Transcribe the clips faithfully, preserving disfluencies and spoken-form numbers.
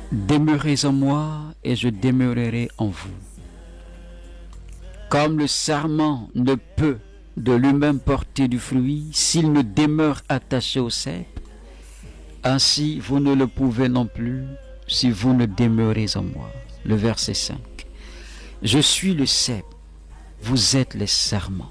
Demeurez en moi et je demeurerai en vous. Comme le sarment ne peut de lui-même porter du fruit s'il ne demeure attaché au cep, ainsi vous ne le pouvez non plus si vous ne demeurez en moi. Le verset cinq. Je suis le cep, vous êtes les sarments.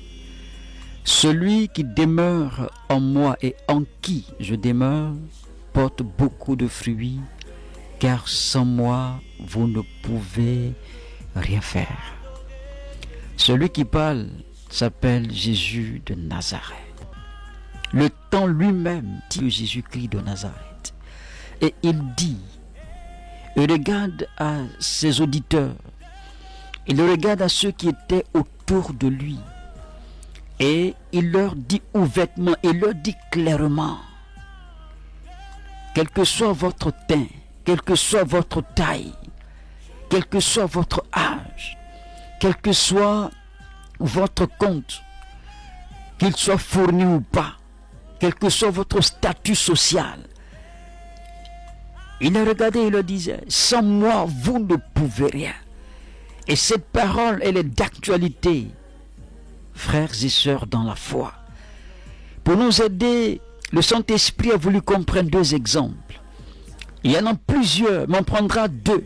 Celui qui demeure en moi et en qui je demeure porte beaucoup de fruits, car sans moi, vous ne pouvez rien faire. Celui qui parle s'appelle Jésus de Nazareth. Le temps lui-même dit de Jésus-Christ de Nazareth. Et il dit, il regarde à ses auditeurs, il regarde à ceux qui étaient autour de lui, et il leur dit ouvertement, il leur dit clairement, quel que soit votre teint, quelle que soit votre taille, quel que soit votre âge, quel que soit votre compte, qu'il soit fourni ou pas, quel que soit votre statut social, il a regardé et leur disait, sans moi, vous ne pouvez rien. Et cette parole, elle est d'actualité, frères et sœurs dans la foi. Pour nous aider, le Saint-Esprit a voulu qu'on prenne deux exemples. Il y en a plusieurs, mais on prendra deux.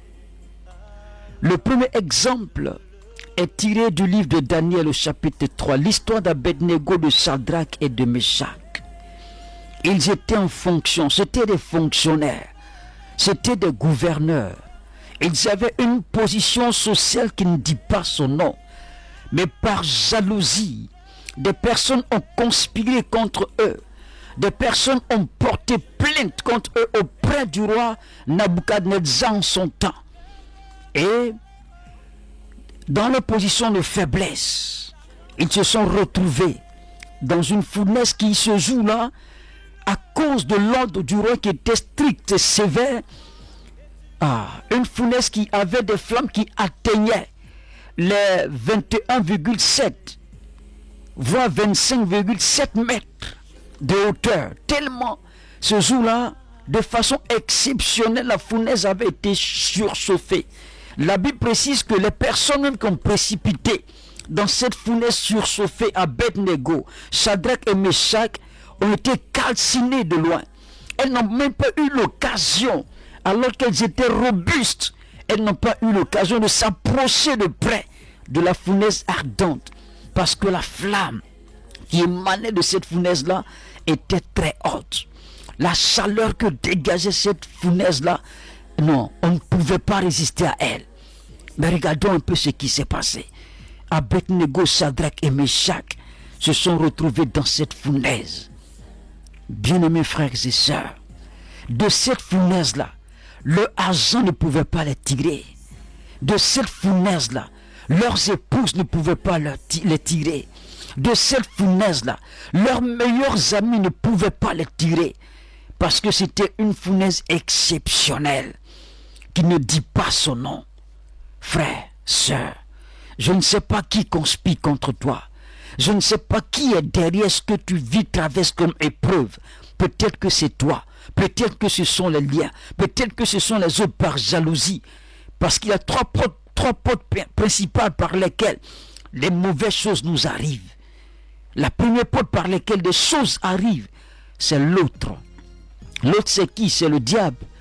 Le premier exemple est tiré du livre de Daniel au chapitre trois, l'histoire d'Abednego, de Shadrach et de Meshach. Ils étaient en fonction, c'étaient des fonctionnaires, c'étaient des gouverneurs. Ils avaient une position sociale qui ne dit pas son nom. Mais par jalousie, des personnes ont conspiré contre eux. Des personnes ont porté plainte contre eux auprès du roi Nabuchodonosor en son temps. Et dans leur position de faiblesse, ils se sont retrouvés dans une fournaise qui se joue là à cause de l'ordre du roi qui était strict et sévère. Ah, une fournaise qui avait des flammes qui atteignaient les vingt et un virgule sept, voire vingt-cinq virgule sept mètres de hauteur. Tellement, ce jour-là, de façon exceptionnelle, la fournaise avait été surchauffée. La Bible précise que les personnes qui ont précipité dans cette fournaise surchauffée, Abednego, Shadrach et Meshach, ont été calcinées de loin. Elles n'ont même pas eu l'occasion, alors qu'elles étaient robustes, elles n'ont pas eu l'occasion de s'approcher de près de la fournaise ardente, parce que la flamme qui émanait de cette fournaise-là était très haute. La chaleur que dégageait cette fournaise-là, non, on ne pouvait pas résister à elle. Mais regardons un peu ce qui s'est passé. Abednego, Shadrach et Meshach se sont retrouvés dans cette fournaise. Bien-aimés frères et sœurs, de cette fournaise-là, le argent ne pouvait pas les tirer. De cette fournaise-là, leurs épouses ne pouvaient pas les tirer. De cette fournaise-là, leurs meilleurs amis ne pouvaient pas les tirer. Parce que c'était une fournaise exceptionnelle qui ne dit pas son nom. Frère, sœur, je ne sais pas qui conspire contre toi. Je ne sais pas qui est derrière ce que tu vis, traverses comme épreuve. Peut-être que c'est toi. Peut-être que ce sont les liens. Peut-être que ce sont les autres par jalousie. Parce qu'il y a trois portes, trois portes principales par lesquelles les mauvaises choses nous arrivent. La première porte par laquelle des choses arrivent, c'est l'autre. L'autre, c'est qui? C'est le diable.